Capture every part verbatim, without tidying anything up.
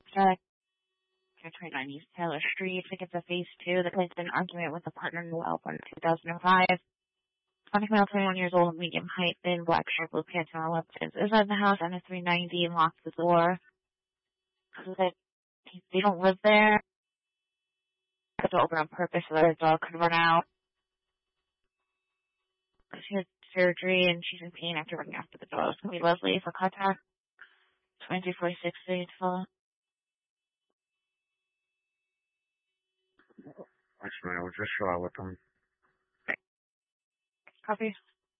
Check. twenty-nine East Taylor Street. Tickets at phase two. The guy's been in an argument with a partner in Noel in two thousand five. Contact male, twenty-one years old, medium height, thin, black shirt, blue pants, and weapons. Inside the house, on a three ninety, and locks the door. They, they don't live there. They have to open on purpose so that her dog could run out. She had surgery and she's in pain after running after the dog. It's going to be Leslie for contact. twenty-three forty-six, ready to follow. Actually, I was just shot with them. Copy.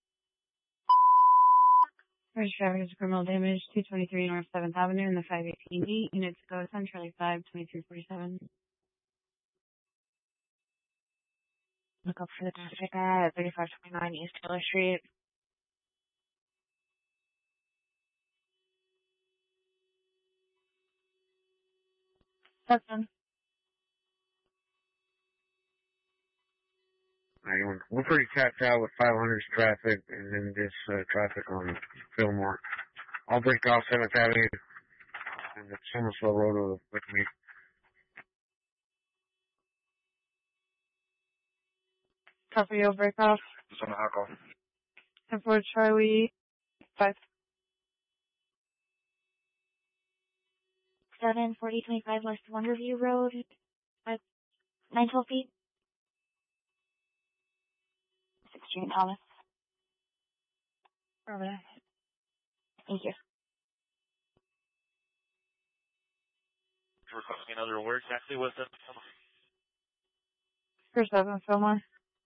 First traffic is criminal damage, two twenty-three North seventh Avenue in the five eighteen E. Units go centrally five twenty-three forty-seven. Look up for the traffic at thirty-five twenty-nine East Taylor Street. That's done. Right, we're pretty tapped out with five hundred's traffic and then this uh, traffic on Fillmore. I'll break off seventh Avenue and the Somersville Road with me. Copy, you'll break off. Some alcohol. ten four Charlie, five. seven forty twenty-five West Wonderview Road, five, nine twelve feet. sixteen Thomas. Over there. Thank you. Requesting another word, exactly what's up? First seven, Fillmore.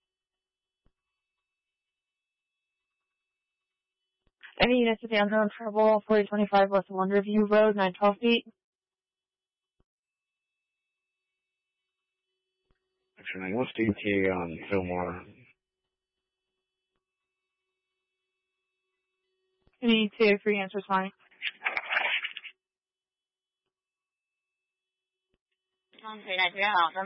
Any units at the unknown trouble, forty twenty-five West Wonderview Road, nine twelve feet. Actually, what's the E T A on Fillmore? Any E T A free answers fine. one three nine zero, awesome.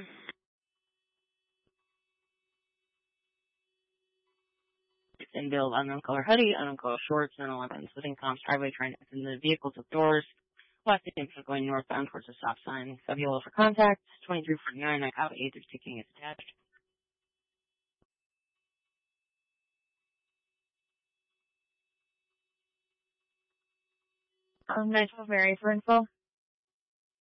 In build, unknown color hoodie, unknown color shorts, and eleven. Sitting Tom's driveway, trying to open the vehicle to doors. Left in for going northbound towards the stop sign. Sub yellow for contact. twenty-three forty-nine, I have eight, there's ticking is attached. Um, nine twelve Mary for info.